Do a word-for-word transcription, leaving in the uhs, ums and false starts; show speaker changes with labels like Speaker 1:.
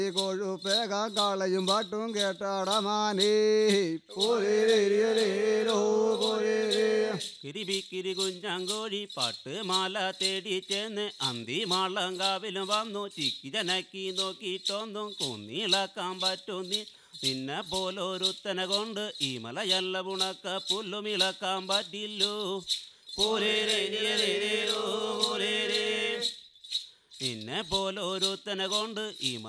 Speaker 1: കൊഴുപ്പേക കാളയും പാട്ടും കേട്ടാടമാനേ
Speaker 2: കിരിബിക്കിരി കുഞ്ഞാങ്കോഴി പാട്ട് മാല തേടി ചെന്ന് അന്തി മാളങ്കാവിലും വന്നു ചിക്കി ജനക്കി നോക്കിയിട്ടൊന്നും കുന്നിളക്കാൻ പറ്റുന്നി നിന്നെ പോലൊരുത്തനെ കൊണ്ട് ഈ മലയല്ല പുണക്ക പുല്ലുമിളക്കാൻ പറ്റില്ലോ നിന്നെ പോലൊരുത്തനെ കൊണ്ട് ഈ